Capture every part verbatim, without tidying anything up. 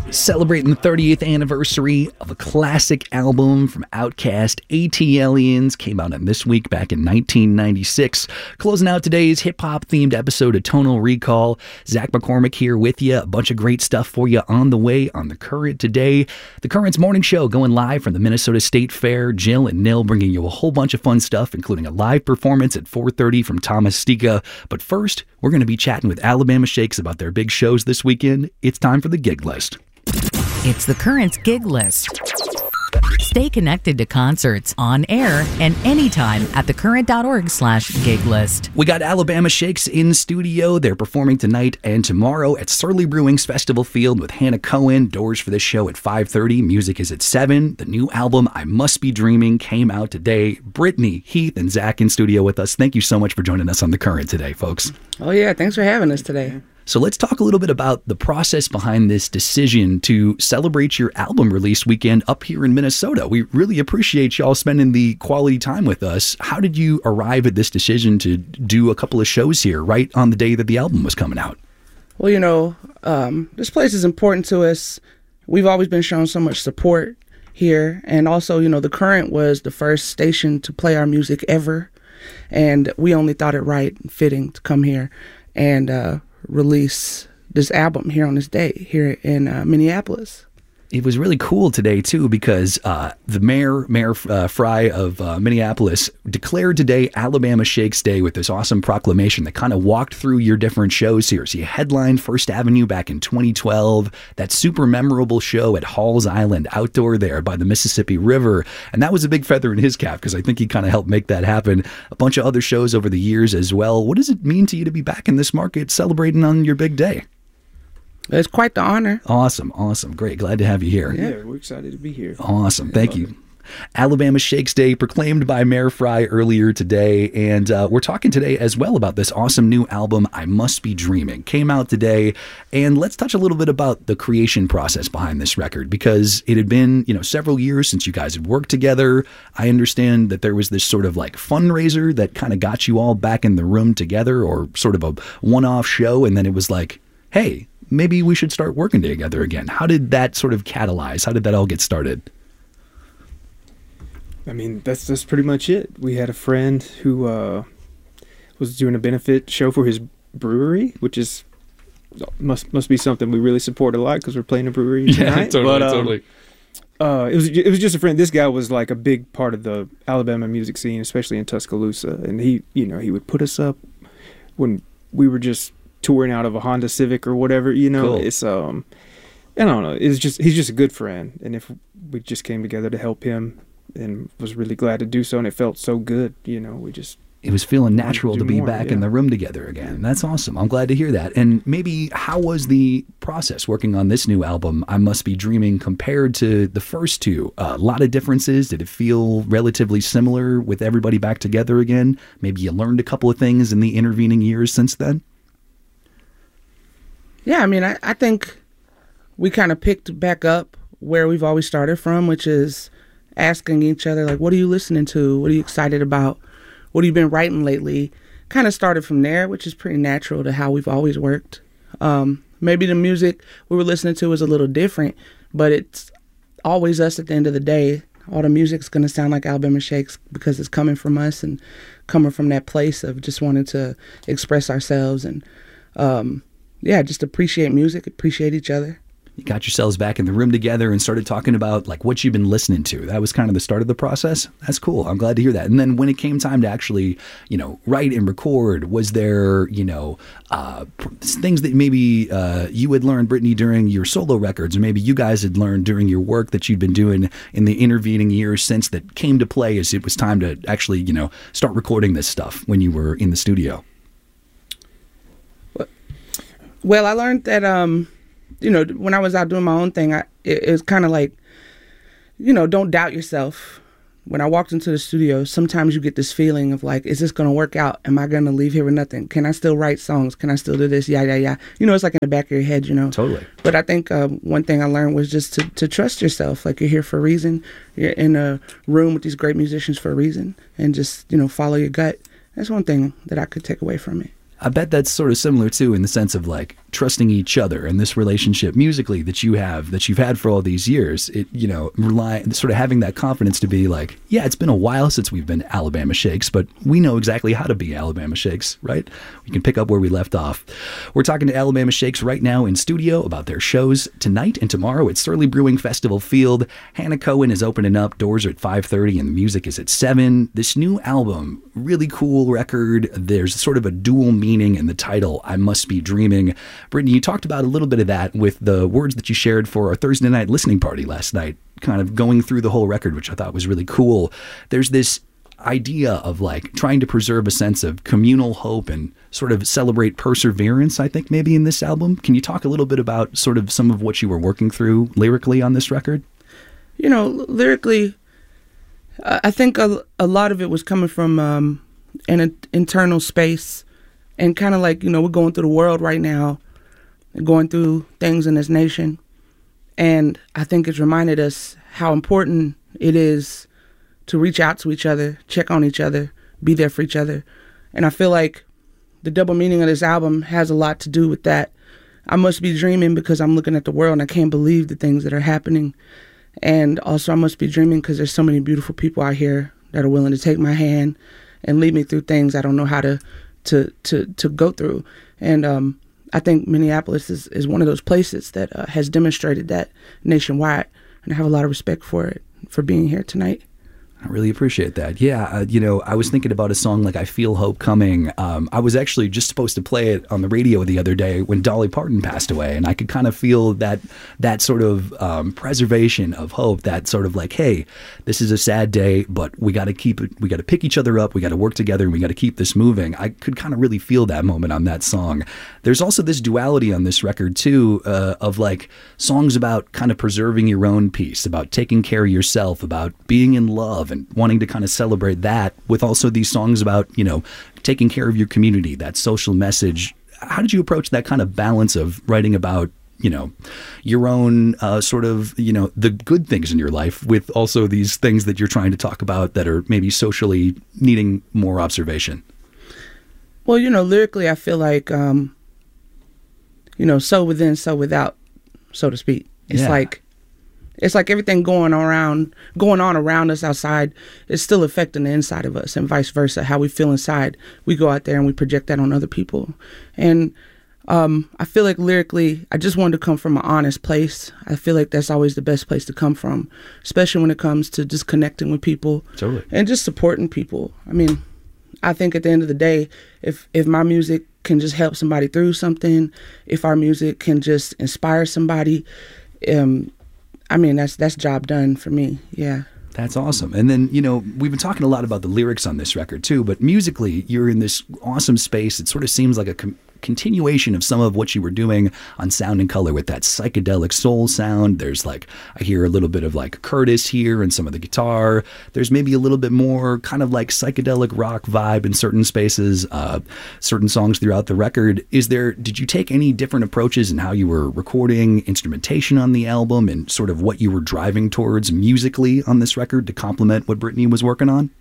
Celebrating the thirtieth anniversary of a classic album from Outkast, ATLiens, came out on This Week back in nineteen ninety-six. Closing out today's hip-hop themed episode of Tonal Recall, Zach McCormick here with you. A bunch of great stuff for you on the way on The Current today. The Current's morning show going live from the Minnesota State Fair. Jill and Nil bringing you a whole bunch of fun stuff, including a live performance at four thirty from Thomas Stika. But first, we're going to be chatting with Alabama Shakes about their big shows this weekend. It's time for the gig list. It's The Current's gig list. Stay connected to concerts on air and anytime at thecurrent.org slash gig list. We got Alabama Shakes in studio. They're performing tonight and tomorrow at Surly Brewing's Festival Field with Hannah Cohen. Doors for this show at five thirty. Music is at seven. The new album, I Must Be Dreaming, came out today. Brittany, Heath, and Zach in studio with us. Thank you so much for joining us on The Current today, folks. Oh, yeah. Thanks for having us today. So let's talk a little bit about the process behind this decision to celebrate your album release weekend up here in Minnesota. We really appreciate y'all spending the quality time with us. How did you arrive at this decision to do a couple of shows here right on the day that the album was coming out? Well, you know, um, this place is important to us. We've always been shown so much support here. And also, you know, The Current was the first station to play our music ever. And we only thought it right and fitting to come here and uh release this album here on this day here in uh, Minneapolis. It was really cool today, too, because uh, the mayor, Mayor uh, Fry of uh, Minneapolis, declared today Alabama Shakes Day with this awesome proclamation that kind of walked through your different shows here. So you headlined First Avenue back in twenty twelve, that super memorable show at Halls Island outdoor there by the Mississippi River. And that was a big feather in his cap because I think he kind of helped make that happen. A bunch of other shows over the years as well. What does it mean to you to be back in this market celebrating on your big day? It's quite the honor. Awesome, awesome. Great. Glad to have you here. Yeah, we're excited to be here. Awesome. Thank you. Alabama Shakes Day proclaimed by Mayor Fry earlier today. And uh, we're talking today as well about this awesome new album, I Must Be Dreaming. Came out today. And let's touch a little bit about the creation process behind this record, because it had been, you know, several years since you guys had worked together. I understand that there was this sort of like fundraiser that kind of got you all back in the room together, or sort of a one-off show. And then it was like, hey, maybe we should start working together again. How did that sort of catalyze? How did that all get started? I mean, that's that's pretty much it. We had a friend who uh, was doing a benefit show for his brewery, which is must must be something we really support a lot because we're playing a brewery tonight. Yeah, totally, but, um, totally. Uh, it was it was just a friend. This guy was like a big part of the Alabama music scene, especially in Tuscaloosa, and he, you know, he would put us up when we were just touring out of a Honda Civic or whatever, you know. Cool. It's um I don't know, it's just he's just a good friend, and if we just came together to help him and was really glad to do so, and it felt so good, you know. We just it was feeling natural to, to be more, back yeah. in the room together again. That's awesome. I'm glad to hear that. And maybe how was the process working on this new album, I Must Be Dreaming, compared to the first two? Uh, a lot of differences. Did it feel relatively similar with everybody back together again? Maybe you learned a couple of things in the intervening years since then? Yeah, I mean, I, I think we kind of picked back up where we've always started from, which is asking each other, like, what are you listening to? What are you excited about? What have you been writing lately? Kind of started from there, which is pretty natural to how we've always worked. Um, maybe the music we were listening to was a little different, but it's always us at the end of the day. All the music's going to sound like Alabama Shakes because it's coming from us and coming from that place of just wanting to express ourselves and, um, yeah, just appreciate music, appreciate each other. You got yourselves back in the room together and started talking about like what you've been listening to. That was kind of the start of the process. That's cool. I'm glad to hear that. And then when it came time to actually, you know, write and record, was there, you know, uh, things that maybe uh, you had learned, Brittany, during your solo records, or maybe you guys had learned during your work that you'd been doing in the intervening years since that came to play as it was time to actually, you know, start recording this stuff when you were in the studio? Well, I learned that, um, you know, when I was out doing my own thing, I, it, it was kind of like, you know, don't doubt yourself. When I walked into the studio, sometimes you get this feeling of like, is this going to work out? Am I going to leave here with nothing? Can I still write songs? Can I still do this? Yeah, yeah, yeah. You know, it's like in the back of your head, you know. Totally. But I think uh, one thing I learned was just to, to trust yourself. Like, you're here for a reason. You're in a room with these great musicians for a reason. And just, you know, follow your gut. That's one thing that I could take away from it. I bet that's sort of similar, too, in the sense of, like, trusting each other and this relationship musically that you have, that you've had for all these years, it, you know, rely, sort of having that confidence to be like, yeah, it's been a while since we've been Alabama Shakes, but we know exactly how to be Alabama Shakes, right? We can pick up where we left off. We're talking to Alabama Shakes right now in studio about their shows tonight and tomorrow at Surly Brewing Festival Field. Hannah Cohen is opening up. Doors are at five thirty and the music is at seven. This new album, really cool record. There's sort of a dual meaning in the title, I Must Be Dreaming. Brittany, you talked about a little bit of that with the words that you shared for our Thursday night listening party last night, kind of going through the whole record, which I thought was really cool. There's this idea of like trying to preserve a sense of communal hope and sort of celebrate perseverance, I think, maybe in this album. Can you talk a little bit about sort of some of what you were working through lyrically on this record? You know, lyrically, I think a, a lot of it was coming from um, an internal space and kind of like, you know, we're going through the world right now, going through things in this nation. And I think it's reminded us how important it is to reach out to each other, check on each other, be there for each other. And I feel like the double meaning of this album has a lot to do with that. I must be dreaming because I'm looking at the world and I can't believe the things that are happening. And also I must be dreaming because there's so many beautiful people out here that are willing to take my hand and lead me through things I don't know how to to to, to go through. And um, I think Minneapolis is, is one of those places that uh, has demonstrated that nationwide. And I have a lot of respect for it, for being here tonight. I really appreciate that. Yeah, uh, you know, I was thinking about a song like I Feel Hope Coming. Um, I was actually just supposed to play it on the radio the other day when Dolly Parton passed away, and I could kind of feel that that sort of um, preservation of hope, that sort of like, hey, this is a sad day, but we got to keep it, we got to pick each other up, we got to work together, and we got to keep this moving. I could kind of really feel that moment on that song. There's also this duality on this record, too, uh, of like songs about kind of preserving your own peace, about taking care of yourself, about being in love, and wanting to kind of celebrate that, with also these songs about, you know, taking care of your community, that social message. How did you approach that kind of balance of writing about, you know, your own uh, sort of, you know, the good things in your life with also these things that you're trying to talk about that are maybe socially needing more observation? Well, you know, lyrically, I feel like, um, you know, so within, so without, so to speak. It's Yeah. like, It's like everything going around, going on around us outside is still affecting the inside of us, and vice versa. How we feel inside, we go out there and we project that on other people. And um, I feel like lyrically, I just wanted to come from an honest place. I feel like that's always the best place to come from, especially when it comes to just connecting with people. Totally. And just supporting people. I mean, I think at the end of the day, if if my music can just help somebody through something, if our music can just inspire somebody, um, I mean, that's that's job done for me. Yeah. That's awesome. And then, you know, we've been talking a lot about the lyrics on this record too, but musically, you're in this awesome space. It sort of seems like a com- continuation of some of what you were doing on Sound and Color with that psychedelic soul sound. There's like, I hear a little bit of like Curtis here and some of the guitar. There's maybe a little bit more kind of like psychedelic rock vibe in certain spaces, uh, certain songs throughout the record. Is there, did you take any different approaches in how you were recording instrumentation on the album and sort of what you were driving towards musically on this record to complement what Brittany was working on?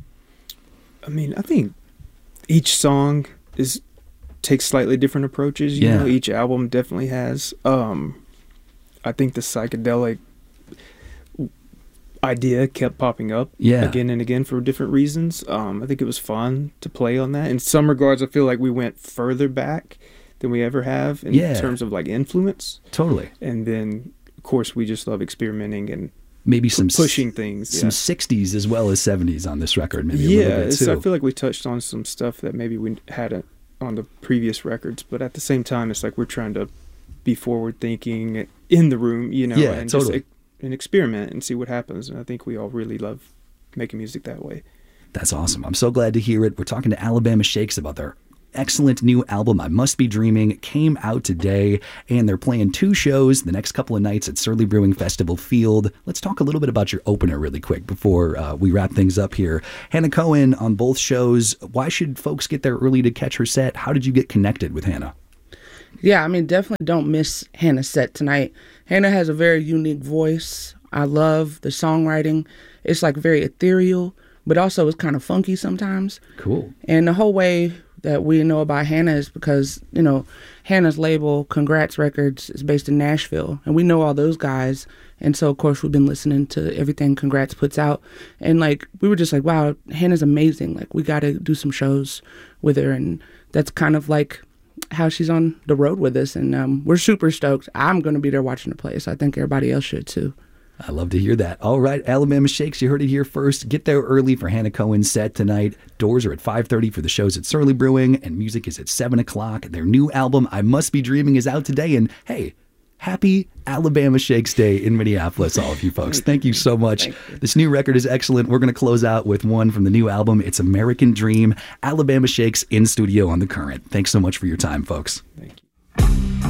I mean, I think each song is takes slightly different approaches. You Yeah. know, each album definitely has. Um, I think the psychedelic idea kept popping up Yeah. again and again for different reasons. Um, I think it was fun to play on that. In some regards, I feel like we went further back than we ever have in Yeah. terms of like influence. Totally. And then, of course, we just love experimenting and Maybe some pushing things. some yeah. sixties as well as seventies on this record, maybe a yeah, little bit it's- too. I feel like we touched on some stuff that maybe we hadn't on the previous records, but at the same time, it's like we're trying to be forward thinking in the room, you know, Yeah, and totally. just and experiment and see what happens. And I think we all really love making music that way. That's awesome. I'm so glad to hear it. We're talking to Alabama Shakes about their excellent new album, I Must Be Dreaming. It came out today, and they're playing two shows the next couple of nights at Surly Brewing Festival Field. Let's talk a little bit about your opener really quick before uh, we wrap things up here. Hannah Cohen on both shows. Why should folks get there early to catch her set? How did you get connected with Hannah? Yeah, I mean, definitely don't miss Hannah's set tonight. Hannah has a very unique voice. I love the songwriting. It's like very ethereal, but also it's kind of funky sometimes. Cool. And the whole way that we know about Hannah is because, you know, Hannah's label, Congrats Records, is based in Nashville, and we know all those guys. And so, of course, we've been listening to everything Congrats puts out. And, like, we were just like, wow, Hannah's amazing. Like, we got to do some shows with her. And that's kind of like how she's on the road with us. And um, we're super stoked. I'm going to be there watching her play, so I think everybody else should, too. I love to hear that. All right, Alabama Shakes, you heard it here first. Get there early for Hannah Cohen's set tonight. Doors are at five thirty for the shows at Surly Brewing, and music is at seven o'clock. Their new album, I Must Be Dreaming, is out today. And, hey, happy Alabama Shakes Day in Minneapolis, all of you folks. Thank you so much. This new record is excellent. We're going to close out with one from the new album. It's American Dream. Alabama Shakes in studio on The Current. Thanks so much for your time, folks. Thank you.